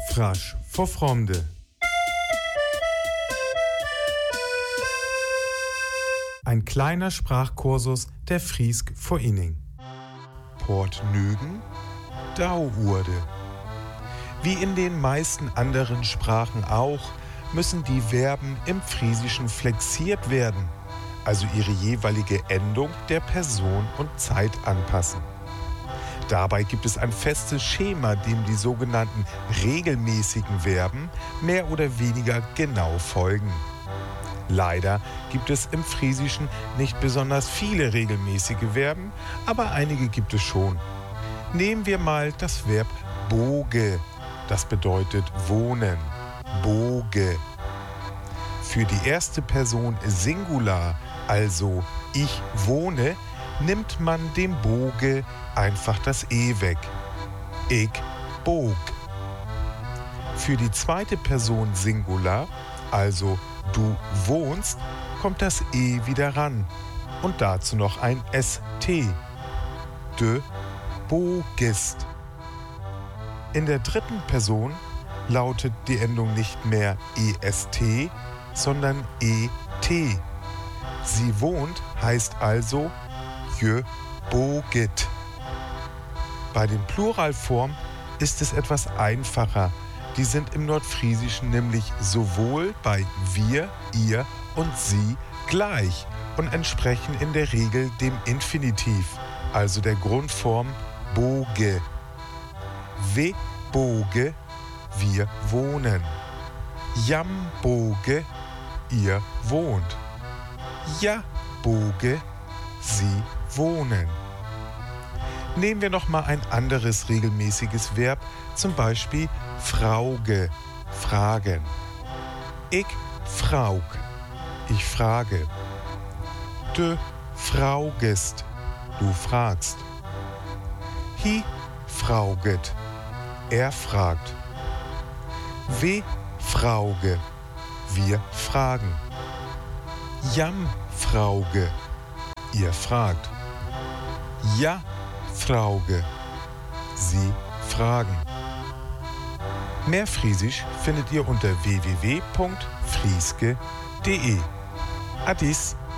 Frasch vor Fromde. Ein kleiner Sprachkursus der Friesk vor Inning. Port Nügen, Dauurde. Wie in den meisten anderen Sprachen auch, müssen die Verben im Friesischen flexiert werden, also ihre jeweilige Endung der Person und Zeit anpassen. Dabei gibt es ein festes Schema, dem die sogenannten regelmäßigen Verben mehr oder weniger genau folgen. Leider gibt es im Friesischen nicht besonders viele regelmäßige Verben, aber einige gibt es schon. Nehmen wir mal das Verb boge, das bedeutet wohnen, boge. Für die erste Person Singular, also ich wohne, nimmt man dem Boge einfach das E weg. Ich bog. Für die zweite Person Singular, also du wohnst, kommt das E wieder ran und dazu noch ein ST. De bogest. In der dritten Person lautet die Endung nicht mehr EST, sondern ET. Sie wohnt heißt also je boget. Bei den Pluralformen ist es etwas einfacher. Die sind im Nordfriesischen nämlich sowohl bei wir, ihr und sie gleich und entsprechen in der Regel dem Infinitiv, also der Grundform boge. We boge, wir wohnen. Jam boge, ihr wohnt. Ja boge, sie wohnen. Nehmen wir noch mal ein anderes regelmäßiges Verb, zum Beispiel frauge, fragen. Ich fraug, ich frage. Du fraugest, du fragst. Hi frauget, er fragt. We frauge, wir fragen. Jam frauge, ihr fragt. Ja frauge, sie fragen. Mehr Friesisch findet ihr unter www.frieske.de. Adis!